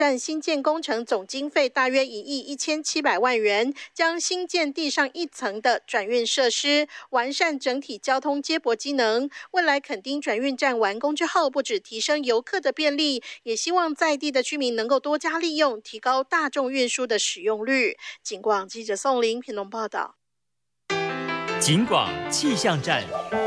站新建工程总经费大约1亿1700万元，将新建地上一层的转运设施，完善整体交通接驳机能。未来垦丁转运站完工之后，不只提升游客的便利，也希望在地的居民能够多加利用，提高大众运输的使用率。警广记者宋玲评论报道。 警广气象站。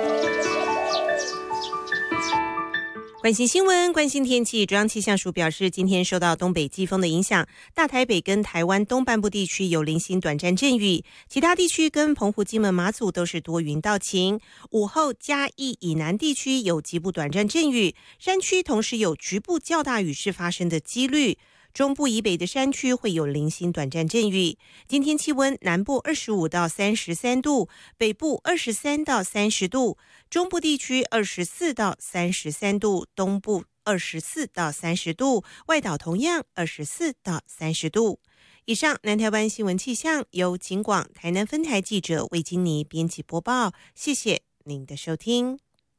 关心新闻，关心天气。中央气象署表示，今天受到东北季风的影响，大台北跟台湾东半部地区有零星短暂阵雨，其他地区跟澎湖、金门、马祖都是多云到晴。午后嘉义以南地区有局部短暂阵雨，山区同时有局部较大雨势发生的几率。中部以北的山区会有零星短暂阵雨。今天气温，南部25到33度，北部23到30度，中部地区24到33度，东部24到30度，外岛同样24到30度。以上南台湾新闻气象由警广台南分台记者魏金妮编辑播报，谢谢您的收听。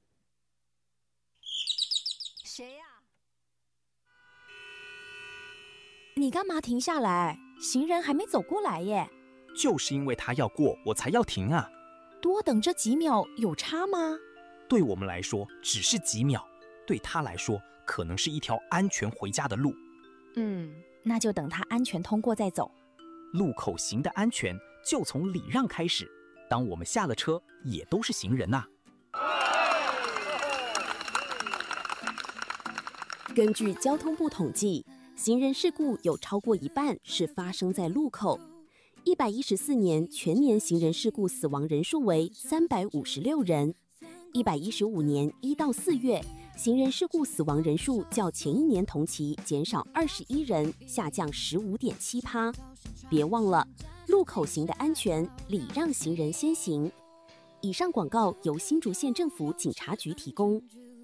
你干嘛停下来？行人还没走过来耶。 就是因为他要过，我才要停啊。 多等这几秒有差吗？ 对我们来说只是几秒，对他来说可能是一条安全回家的路。 那就等他安全通过再走。 路口行的安全就从礼让开始，当我们下了车也都是行人啊。 根据交通部统计，行人事故有超过一半是发生在路口。114年全年行人事故死亡人数为356人。115年1到4月，行人事故死亡人数较前一年同期减少21人，下降15.7%。别忘了，路口行的安全，礼让行人先行。以上广告由新竹县政府警察局提供。